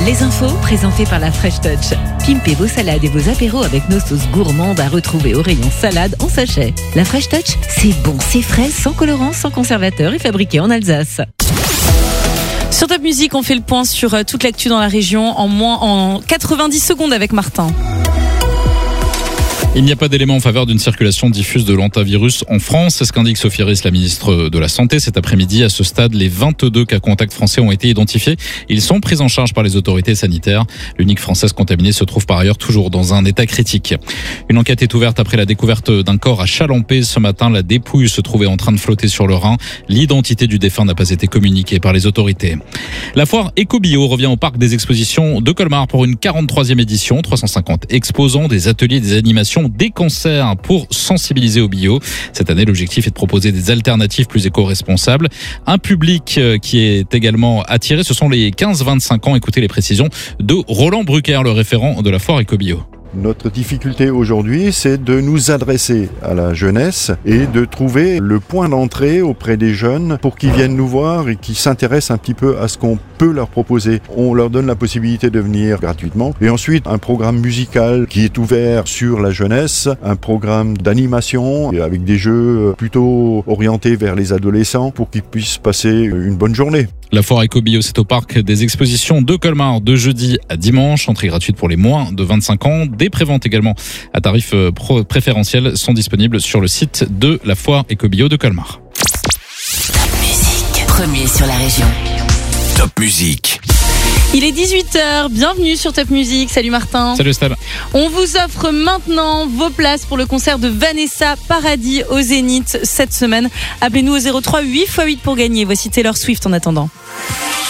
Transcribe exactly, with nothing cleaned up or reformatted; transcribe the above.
Les infos présentées par la Fresh Touch. Pimpez vos salades et vos apéros avec nos sauces gourmandes à retrouver au rayon salade en sachet. La Fresh Touch, c'est bon, c'est frais, sans colorant, sans conservateur et fabriqué en Alsace. Sur Top Music, on fait le point sur toute l'actu dans la région en moins en quatre-vingt-dix secondes avec Martin. Il n'y a pas d'élément en faveur d'une circulation diffuse de l'hantavirus en France. C'est ce qu'indique Sophie Riss, la ministre de la Santé. Cet après-midi, à ce stade, les vingt-deux cas contacts français ont été identifiés. Ils sont pris en charge par les autorités sanitaires. L'unique française contaminée se trouve par ailleurs toujours dans un état critique. Une enquête est ouverte après la découverte d'un corps à Chalampé. Ce matin, la dépouille se trouvait en train de flotter sur le Rhin. L'identité du défunt n'a pas été communiquée par les autorités. La foire Ecobio revient au parc des expositions de Colmar pour une quarante-troisième édition. trois cent cinquante exposants, des ateliers, des animations, des concerts pour sensibiliser au bio. Cette année, l'objectif est de proposer des alternatives plus éco-responsables. Un public qui est également attiré, ce sont les quinze vingt-cinq ans. Écoutez les précisions de Roland Brucker, le référent de la foire Ecobio. Notre difficulté aujourd'hui, c'est de nous adresser à la jeunesse et de trouver le point d'entrée auprès des jeunes pour qu'ils viennent nous voir et qu'ils s'intéressent un petit peu à ce qu'on peut leur proposer. On leur donne la possibilité de venir gratuitement. Et ensuite, un programme musical qui est ouvert sur la jeunesse, un programme d'animation avec des jeux plutôt orientés vers les adolescents pour qu'ils puissent passer une bonne journée. La foire Ecobio, c'est au parc des expositions de Colmar de jeudi à dimanche. Entrée gratuite pour les moins de vingt-cinq ans. Des préventes également à tarifs préférentiels sont disponibles sur le site de la foire Ecobio de Colmar. Top Music, premier sur la région. Top Music. Il est dix-huit heures, bienvenue sur Top Music. Salut Martin. Salut Stella. On vous offre maintenant vos places pour le concert de Vanessa Paradis au Zénith cette semaine. Appelez-nous au zéro trois huit fois huit pour gagner. Voici Taylor Swift en attendant.